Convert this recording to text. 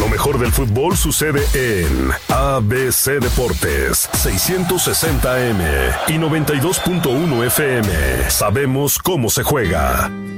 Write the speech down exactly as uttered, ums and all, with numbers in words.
mejor del fútbol sucede en A B C Deportes, seiscientos sesenta A M y noventa y dos punto uno F M. Sabemos cómo se juega.